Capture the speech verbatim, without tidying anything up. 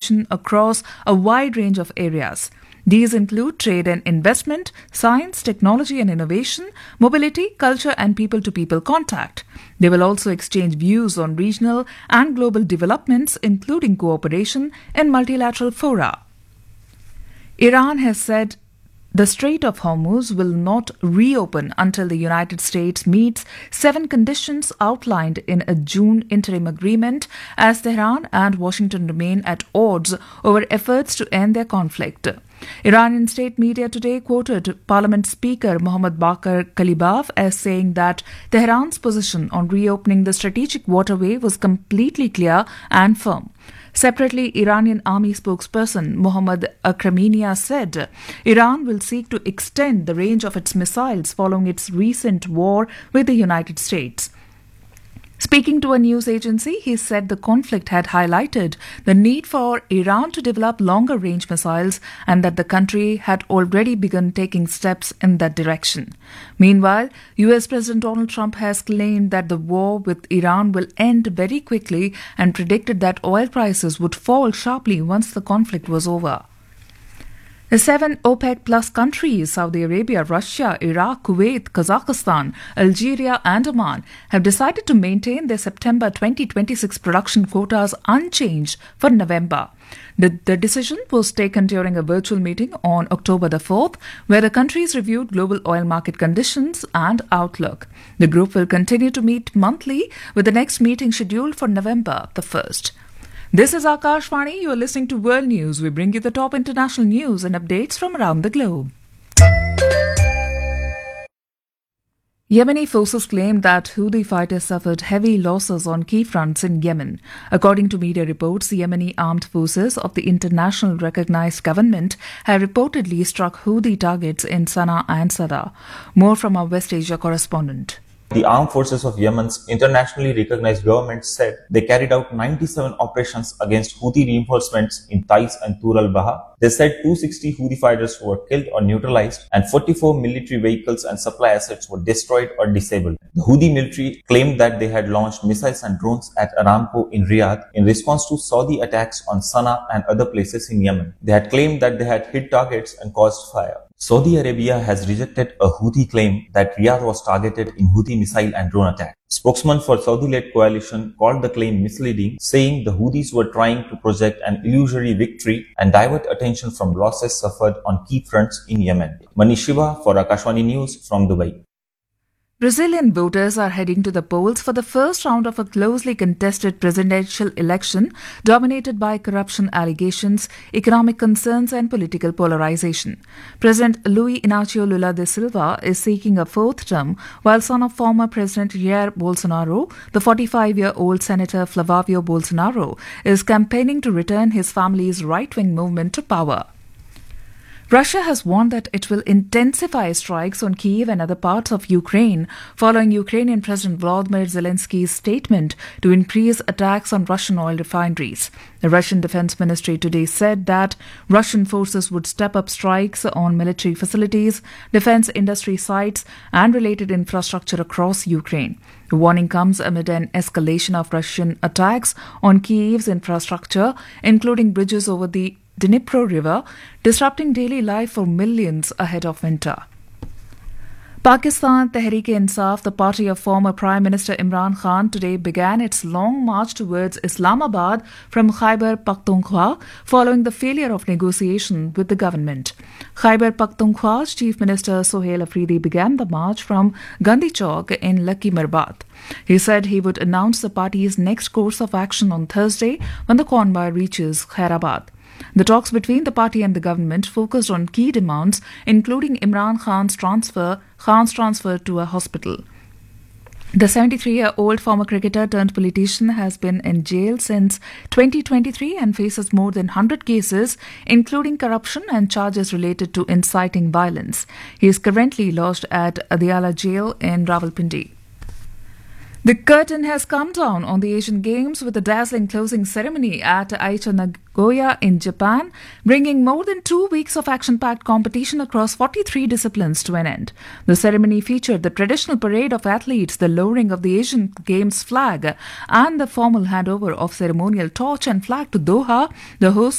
cooperation across a wide range of areas. These include trade and investment, science, technology and innovation, mobility, culture and people-to-people contact. They will also exchange views on regional and global developments, including cooperation in multilateral fora. Iran has said the Strait of Hormuz will not reopen until the United States meets seven conditions outlined in a June interim agreement, as Tehran and Washington remain at odds over efforts to end their conflict. Iranian state media today quoted Parliament Speaker Mohammad Bakr Kalibaf as saying that Tehran's position on reopening the strategic waterway was completely clear and firm. Separately, Iranian army spokesperson Mohammad Akramenia said Iran will seek to extend the range of its missiles following its recent war with the United States. Speaking to a news agency, he said the conflict had highlighted the need for Iran to develop longer-range missiles and that the country had already begun taking steps in that direction. Meanwhile, U S President Donald Trump has claimed that the war with Iran will end very quickly and predicted that oil prices would fall sharply once the conflict was over. The seven OPEC plus countries, Saudi Arabia, Russia, Iraq, Kuwait, Kazakhstan, Algeria and Oman, have decided to maintain their September twenty twenty-six production quotas unchanged for November. The, the decision was taken during a virtual meeting on October the fourth, where the countries reviewed global oil market conditions and outlook. The group will continue to meet monthly, with the next meeting scheduled for November the first. This is Akashvani. You are listening to World News. We bring you the top international news and updates from around the globe. Yemeni forces claim that Houthi fighters suffered heavy losses on key fronts in Yemen. According to media reports, the Yemeni armed forces of the international recognized government have reportedly struck Houthi targets in Sana'a and Sada. More from our West Asia correspondent. The armed forces of Yemen's internationally recognized government said they carried out ninety-seven operations against Houthi reinforcements in Taiz and Tur al-Baha. They said two hundred sixty Houthi fighters were killed or neutralized and forty-four military vehicles and supply assets were destroyed or disabled. The Houthi military claimed that they had launched missiles and drones at Aramco in Riyadh in response to Saudi attacks on Sana'a and other places in Yemen. They had claimed that they had hit targets and caused fire. Saudi Arabia has rejected a Houthi claim that Riyadh was targeted in Houthi missile and drone attack. Spokesman for Saudi-led coalition called the claim misleading, saying the Houthis were trying to project an illusory victory and divert attention from losses suffered on key fronts in Yemen. Manish Shiva for Akashvani News from Dubai. Brazilian voters are heading to the polls for the first round of a closely contested presidential election dominated by corruption allegations, economic concerns and political polarization. President Luiz Inácio Lula da Silva is seeking a fourth term, while son of former President Jair Bolsonaro, the forty-five-year-old Senator Flavio Bolsonaro, is campaigning to return his family's right-wing movement to power. Russia has warned that it will intensify strikes on Kyiv and other parts of Ukraine following Ukrainian President Volodymyr Zelensky's statement to increase attacks on Russian oil refineries. The Russian Defense Ministry today said that Russian forces would step up strikes on military facilities, defense industry sites, and related infrastructure across Ukraine. The warning comes amid an escalation of Russian attacks on Kyiv's infrastructure, including bridges over the Dnipro River, disrupting daily life for millions ahead of winter. Pakistan Tehreek-e-Insaf, the party of former Prime Minister Imran Khan, today began its long march towards Islamabad from Khyber Pakhtunkhwa following the failure of negotiation with the government. Khyber Pakhtunkhwa's Chief Minister Sohail Afridi began the march from Gandhi Chowk in Lucky Merbad. He said he would announce the party's next course of action on Thursday when the convoy reaches Khairabad. The talks between the party and the government focused on key demands, including Imran Khan's transfer, Khan's transfer to a hospital. The seventy-three-year-old former cricketer turned politician has been in jail since twenty twenty-three and faces more than one hundred cases, including corruption and charges related to inciting violence. He is currently lodged at Adiala Jail in Rawalpindi. The curtain has come down on the Asian Games with a dazzling closing ceremony at Aichi Nagoya in Japan, bringing more than two weeks of action-packed competition across forty-three disciplines to an end. The ceremony featured the traditional parade of athletes, the lowering of the Asian Games flag, and the formal handover of ceremonial torch and flag to Doha, the host